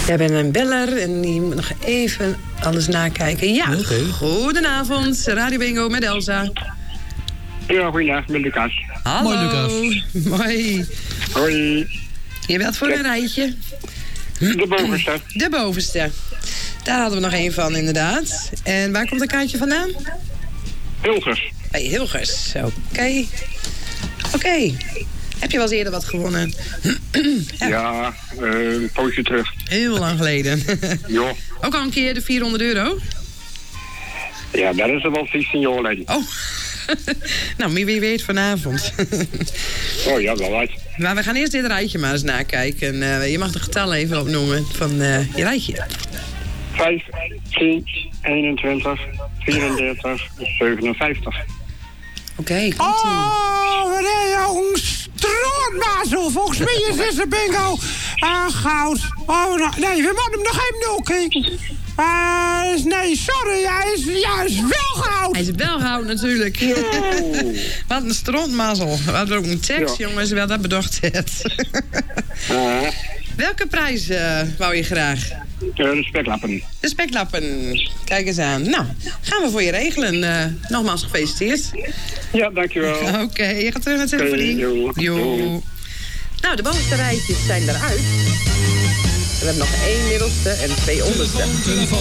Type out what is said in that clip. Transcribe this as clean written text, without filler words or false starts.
Jij bent een beller en die moet nog even alles nakijken. Ja, Goedenavond. Radio Bingo met Elsa. Ja, goeiedag, met Lucas. Hallo. Mooi, Lucas. Mooi. Hoi. Je belt voor een rijtje. De bovenste. De bovenste. Daar hadden we nog één van, inderdaad. En waar komt een kaartje vandaan? Hilgers. Bij Hilgers. Oké. Oké. Heb je wel eens eerder wat gewonnen? Ja, een poosje terug. Heel lang geleden. Jo. Ook al een keer de €400? Ja, dat is er wel 16 jaar geleden. Oh. Nou, wie weet vanavond. Oh ja, wel wat. Maar we gaan eerst dit rijtje maar eens nakijken. Je mag de getallen even opnoemen van je rijtje. 5, 10, 21, 34, 57. Oké, komt-ie. Oh, wat is een strootmazel. Volgens mij is dit de bingo. Goud. Oh, nee, we moeten hem nog even doorkijken. Nee, sorry, hij is wel goud. Hij is wel goud, natuurlijk. Wat een strontmazzel. We hadden ook een tekst, jongens, wel dat bedacht hebt. Welke prijs wou je graag? De speklappen. De speklappen. Kijk eens aan. Nou, gaan we voor je regelen. Nogmaals gefeliciteerd. Ja, dankjewel. Oké, je gaat terug naar het telefonie. Jo. Nou, de bovenste rijtjes zijn eruit. We hebben nog 1 middelste en 2 onderste.